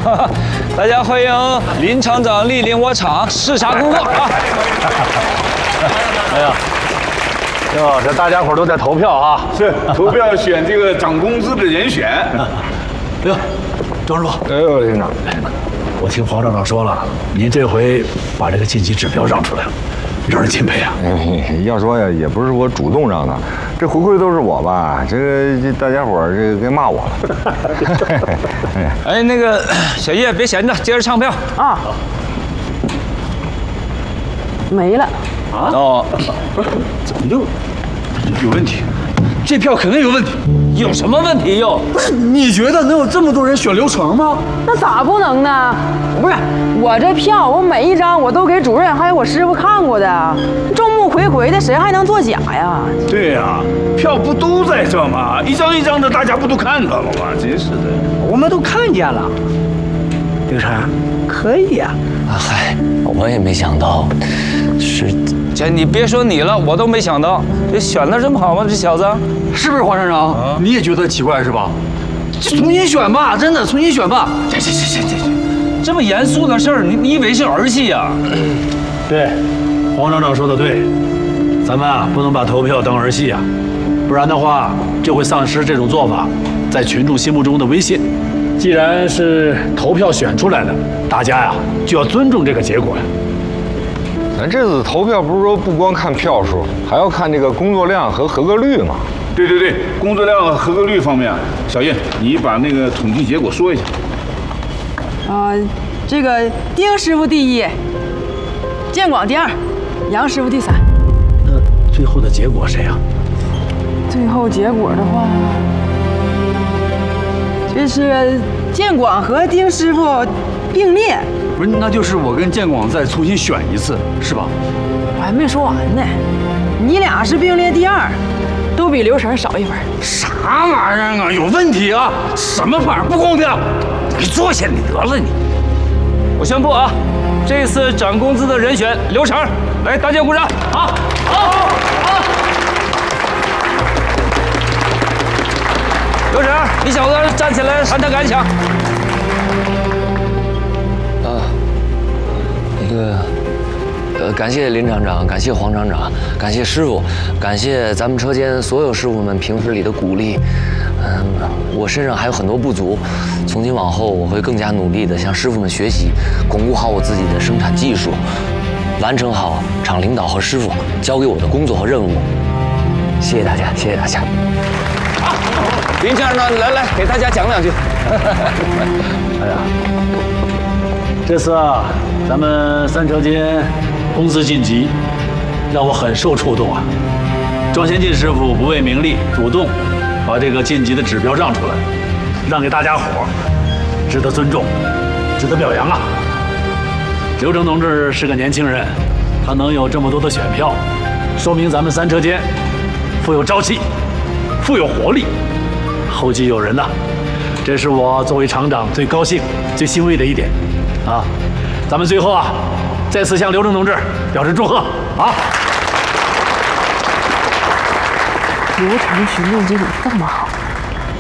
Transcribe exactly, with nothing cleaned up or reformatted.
大家欢迎林厂长莅临我厂视察工作啊！ 哎呀，哟，这大家伙都在投票啊！ 是投票选这个涨工资的人选。 哎呦，庄师傅， 哎呦，厅长， 我听黄厂长说了，您这回把这个晋级指标让出来了，让人钦佩啊！ 哎，要说呀，也不是我主动让的，这回馈都是我吧？这个这大家伙儿这个该骂我了。 哎，那个小叶别闲着，接着唱票啊。没了。 啊？哦， 怎么就有问题？这票肯定有问题。 有什么问题又？ 不是，你觉得能有这么多人选刘成吗？ 那咋不能呢？不是，我这票，我每一张我都给主任还有我师傅看过的，众目睽睽的，谁还能作假呀？ 对呀、啊，票不都在这吗？一张一张的，大家不都看到了吗？真是的， 我们都看见了。刘成，可以呀、 啊。啊嗨，我也没想到，是。 姐，你别说你了，我都没想到，这选的这么好吗？这小子， 是不是黄厂长？啊、你也觉得奇怪是吧？就重新选吧，真的重新选吧。 这这这这这，这么严肃的事儿，你你以为是儿戏呀？ 对，黄厂长说的对，咱们啊不能把投票当儿戏啊，不然的话就会丧失这种做法在群众心目中的威信。既然是投票选出来的，大家呀就要尊重这个结果呀。 咱这次投票不是说不光看票数，还要看这个工作量和合格率吗？ 对对对，工作量和合格率方面，小叶，你把那个统计结果说一下。 呃，这个丁师傅第一，建广第二，杨师傅第三。 那最后的结果谁呀？ 最后结果的话，这是建广和丁师傅并列。 不是，那就是我跟建广再重新选一次，是吧？ 我还没说完呢，你俩是并列第二，都比刘成少一分。 啥玩意儿啊？有问题啊！什么玩意儿？不公平！你坐下，你得了你。 我宣布啊，这次涨工资的人选刘成，来，大家鼓掌！好，好，好。刘成，你小子站起来谈谈感想。 那个，呃，感谢林厂长，感谢黄厂长，感谢师傅，感谢咱们车间所有师傅们平时里的鼓励。嗯，我身上还有很多不足，从今往后我会更加努力地向师傅们学习，巩固好我自己的生产技术，完成好厂领导和师傅交给我的工作和任务。谢谢大家，谢谢大家。 好，林厂长，来来，给大家讲两句。 哎呀，这次啊。咱们三车间公司晋级，让我很受触动啊！庄先进师傅不为名利，主动把这个晋级的指标让出来，让给大家伙，值得尊重，值得表扬啊！刘成同志是个年轻人，他能有这么多的选票，说明咱们三车间富有朝气，富有活力，后继有人呐！这是我作为厂长最高兴、最欣慰的一点啊！咱们最后啊，再次向刘成同志表示祝贺啊！ 刘成群众基础这么好。